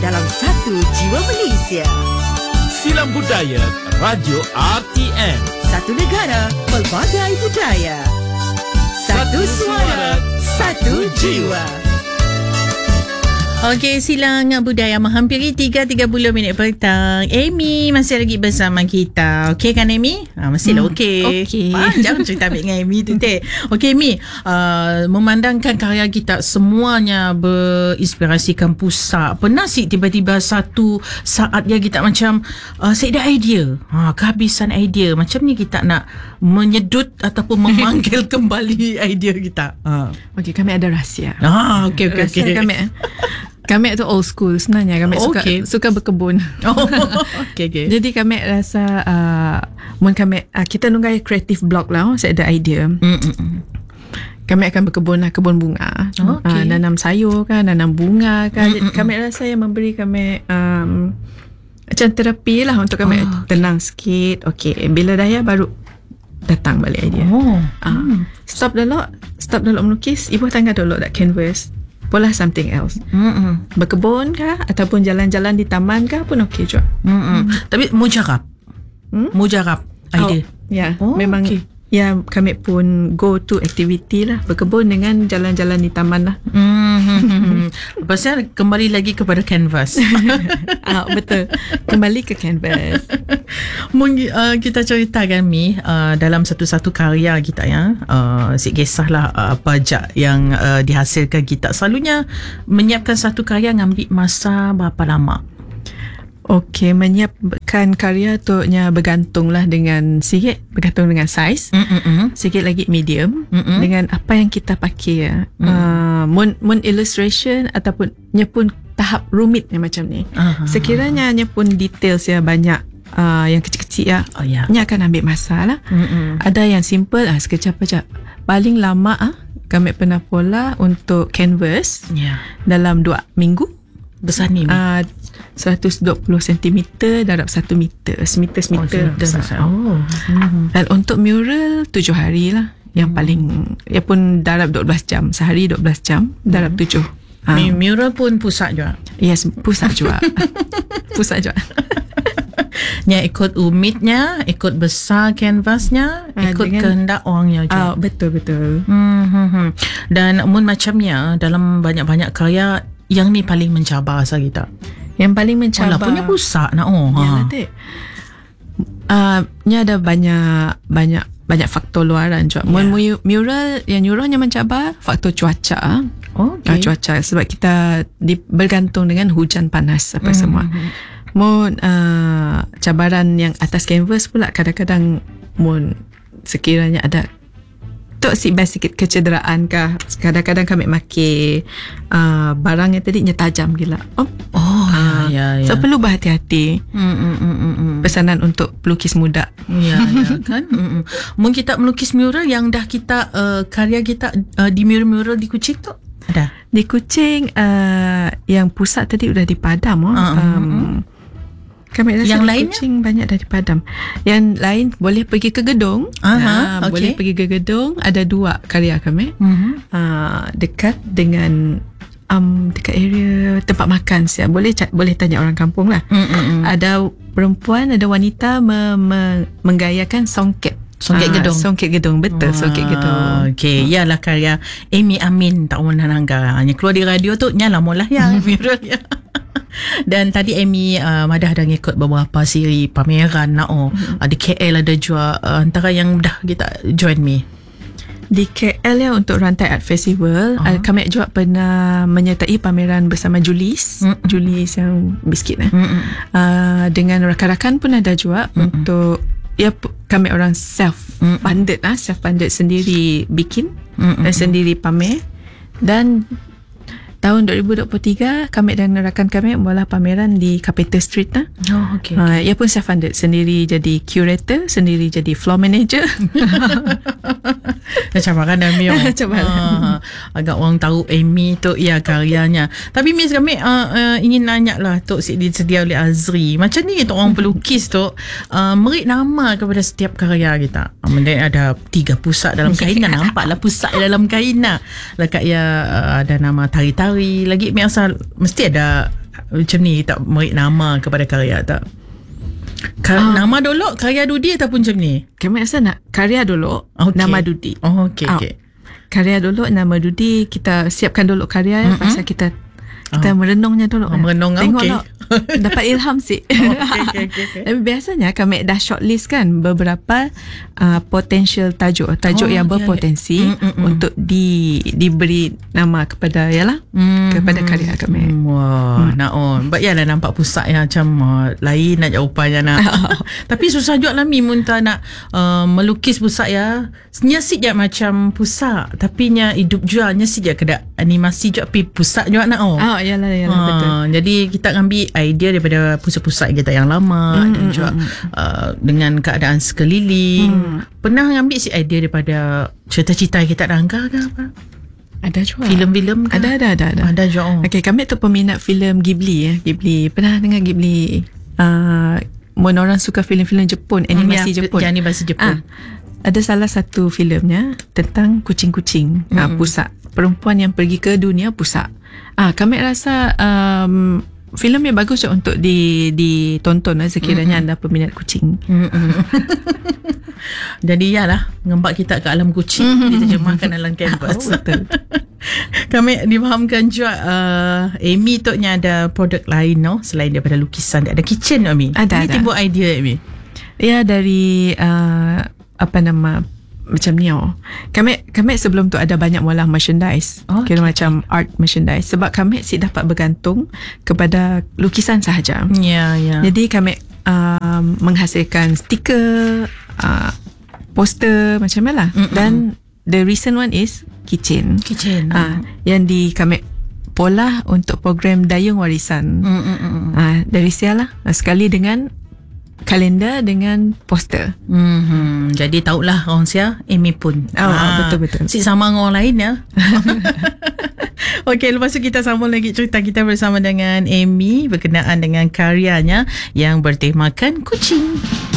dalam satu jiwa Malaysia. Silam Budaya Radio RTM. Satu negara, pelbagai budaya. Satu suara, satu jiwa. Okey, Silang Budaya menghampiri 30 minit petang. Amy masih lagi bersama kita. Okey kan Amy? Mestilah okey. Okey. Jangan cerita ambil dengan Amy tu teh. Okey Amy, memandangkan karya kita semuanya berinspirasikan pusat. Pernah sih tiba-tiba satu saat dia kita macam saya ada idea. Kehabisan idea. Macam ni kita nak menyedut ataupun memanggil kembali idea kita. Okey, kami ada rahsia. Okey. Kami tu old school sebenarnya. Kami suka berkebun. Okay. Jadi kami rasa kita nunggai creative block lah. Saya ada idea. Kami akan berkebun lah, kebun bunga. Nanam sayur kan, nanam bunga kan. Jadi kami rasa yang memberi kami macam terapi lah untuk kami tenang sikit. Okey, bila dah baru datang balik idea. Stop dulu melukis. Ibu tangga dulu that canvas. Pola something else. Berkebun kah ataupun jalan-jalan di taman kah pun okey juga. Tapi mujarab. Mujarab idea. Memang okay. Ya, kami pun go to activity lah, berkebun dengan jalan-jalan di taman lah. Pasal kembali lagi kepada canvas. Betul. Kembali ke canvas. Kita ceritakan Mi dalam satu-satu karya kita ya. Kisahlah pajak yang dihasilkan kita. Selalunya menyiapkan satu karya ngambil masa berapa lama? Okey, menyiapkan karya tu bergantunglah dengan bergantung dengan saiz. Sikit lagi medium dengan apa yang kita pakai ya. Mun illustration ataupun pun tahap rumit macam ni. Sekiranya pun details ya banyak yang kecil-kecil ya. Nya akan ambil masa lah. Ada yang simple sekejap aja. Paling lama kami pernah pola untuk canvas dalam 2 minggu. Besar ni 120 cm darab 1 meter. Semeter besar. Dan untuk mural 7 hari lah. Yang paling pun darab 12 jam. Sehari 12 jam darab 7. Mural pun pusat juga. Yes, pusat juga. Pusat juga. Ikut umitnya, ikut besar kanvasnya, ikut kehendak orangnya juga. Betul. Dan macamnya dalam banyak-banyak karya, yang ni paling mencabar asa kita. Yang paling mencabar. Punya pusat nak. Ada banyak faktor luaran juga. Mural yang nyuruhnya mencabar faktor cuaca. Cuaca sebab kita bergantung dengan hujan panas apa semua. Cabaran yang atas canvas pula kadang-kadang sekiranya ada sikit kecederaan kah, kadang-kadang kami makai barang yang tadinya tajam gila. So perlu berhati-hati. Pesanan untuk pelukis muda. Kan. Mungkin kita melukis mural yang dah kita karya kita di mural di Kuching tu ada. Di Kuching yang pusat tadi udah dipadam. Kami rasa yang lain Kuching banyak dah dipadam. Yang lain boleh pergi ke gedung. Boleh pergi ke gedung. Ada 2 karya kami. Dekat dengan dekat area tempat makan. Boleh tanya orang kampung lah. Ada perempuan, ada wanita menggayakan songket. Songket gedung. Songket gedung, betul. Songket gedung. Okey, ialah karya Amy Amin tak mana nangga. Hanya keluar di radio tu nyala molah ya viral ya. Dan tadi Amy Madah dah ngikut beberapa siri pameran di KL ada juga antara yang dah kita join me. Di KL untuk Rantai Art Festival kami juga pernah menyertai pameran bersama Julis. Julis yang biskit dengan rakan-rakan pun ada juga untuk kami orang self-funded sendiri bikin dan sendiri pamer. Dan tahun 2023 kami dan rakan kami mula pameran di Capital Street Ia pun self-funded, sendiri jadi curator, sendiri jadi floor manager. Cabaran Amy. Agak orang tahu Amy tu karyanya. Tapi Miss kami ingin nanya lah Tok Sik disedia oleh Azri. Macam ni kita orang pelukis tu beri nama kepada setiap karya kita. Ada 3 pusat dalam kainan. Nampaklah pusat dalam kainan. Lekat ada nama tari-tari lagi biasa mesti ada macam ni tak beri nama kepada karya tak? Nama dulu karya Dudi ataupun macam ni? Kami rasa nak karya dulu, nama Dudi. Oh, okey. Karya dulu, nama Dudi. Kita siapkan dulu karya pasal kita merenungnya dulu. Merenung, tengok okey. Dapat ilham sih. Okay. Tapi biasanya kami dah shortlist kan beberapa potential tajuk yang berpotensi untuk diberi nama kepada kepada karya kami. But yalah nampak pusat yang macam lain nak jawapannya nak. Tapi susah juga lah Mi muntah nak melukis pusat ya. Nyesik je macam pusat tapi nya hidup juga nyesik je kedak animasi juga tapi pusat juga nak yalah betul. Jadi kita ambil idea daripada pusat-pusat kita yang lama dan juga dengan keadaan sekeliling. Pernah ambil si idea daripada cerita-cerita kita ada angka ke apa? Ada juga. Filem-filem ke? Ada juga. Okey, kami tu peminat filem Ghibli. Ghibli. Pernah dengar Ghibli? Mun orang suka filem-filem Jepun, animasi Jepun. Animasi Jepun. Ada salah satu filemnya tentang kucing-kucing. Pusat. Perempuan yang pergi ke dunia pusat. Kami rasa filem yang bagus untuk ditonton sekiranya anda peminat kucing. Jadi yalah ngempak kita ke alam kucing diterjemahkan dalam kanvas. Betul. Kami difahamkan juga Amy tu nya ada produk lain selain daripada lukisan. Ada kitchen Amy. Ini timbul idea Amy. Ya dari macam ni kami sebelum tu ada banyak mula merchandise, kira macam art merchandise sebab kami dapat bergantung kepada lukisan sahaja. Jadi kami menghasilkan stiker, poster macam mana dan the recent one is kitchen. Yang kami pola untuk program Dayung Warisan. Dari sialah sekali dengan kalender dengan poster. Jadi tahulah orang sia Amy pun. Betul. Si sama dengan orang lain ya. Okey, lepas tu kita sambung lagi cerita kita bersama dengan Amy berkenaan dengan karyanya yang bertemakan kucing.